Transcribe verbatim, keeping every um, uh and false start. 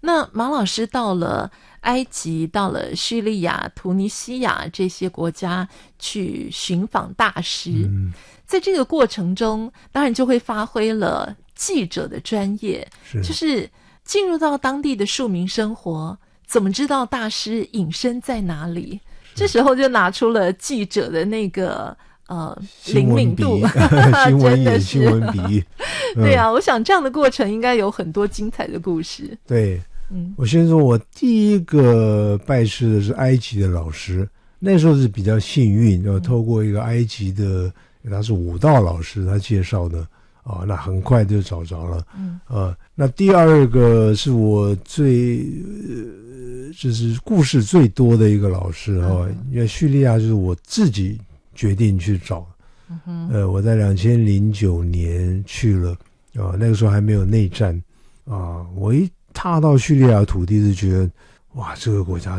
那马老师到了埃及，到了叙利亚、突尼西亚这些国家去寻访大师，嗯，在这个过程中当然就会发挥了记者的专业，是就是进入到当地的庶民生活，怎么知道大师隐身在哪里？这时候就拿出了记者的那个呃灵敏度， 新闻眼、新闻笔。 嗯、对啊，我想这样的过程应该有很多精彩的故事。 对，嗯，我先说，我第一个拜师的是埃及的老师，那时候是比较幸运，要透过一个埃及的，他是武道老师，他介绍的。啊，那很快就找着了。嗯，啊，那第二个是我最，呃，就是故事最多的一个老师哈、嗯，因为叙利亚就是我自己决定去找。嗯哼，呃，我在两千零九年去了，啊，那个时候还没有内战，啊，我一踏到叙利亚土地就觉得，哇，这个国家